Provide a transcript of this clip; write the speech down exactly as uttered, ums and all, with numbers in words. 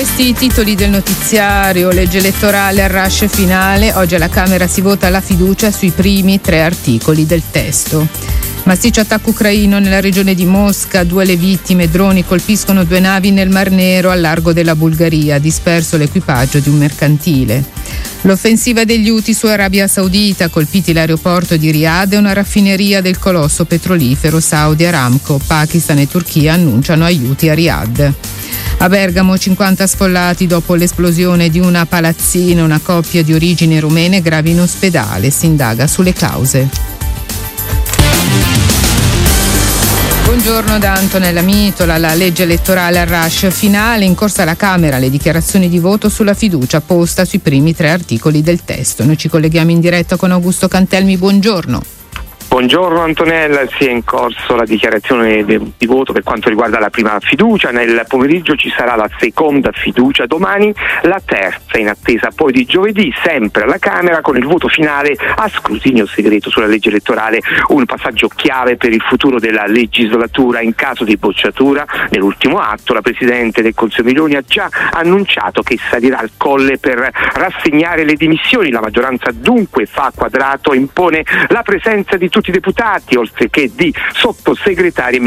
Questi i titoli del notiziario. Legge elettorale al rush finale. Oggi alla Camera si vota la fiducia sui primi tre articoli del testo. Massiccio attacco ucraino nella regione di Mosca, due le vittime, droni colpiscono due navi nel Mar Nero al largo della Bulgaria, disperso l'equipaggio di un mercantile. L'offensiva degli Houthi su Arabia Saudita, colpiti l'aeroporto di Riyadh e una raffineria del colosso petrolifero Saudi Aramco. Pakistan e Turchia annunciano aiuti a Riyadh. A Bergamo cinquanta sfollati dopo l'esplosione di una palazzina, una coppia di origini rumene grave in ospedale, si indaga sulle cause. Buongiorno da Antonella Mitola. La legge elettorale al rush finale, in corsa alla Camera le dichiarazioni di voto sulla fiducia posta sui primi tre articoli del testo. Noi ci colleghiamo in diretta con Augusto Cantelmi, buongiorno. Buongiorno Antonella, si è in corso la dichiarazione di voto per quanto riguarda la prima fiducia. Nel pomeriggio ci sarà la seconda fiducia, domani la terza in attesa poi di giovedì, sempre alla Camera, con il voto finale a scrutinio segreto sulla legge elettorale, un passaggio chiave per il futuro della legislatura. In caso di bocciatura nell'ultimo atto la Presidente del Consiglio Meloni ha già annunciato che salirà al colle per rassegnare le dimissioni. La maggioranza dunque fa quadrato e impone la presenza di tutti i deputati, oltre che di sottosegretari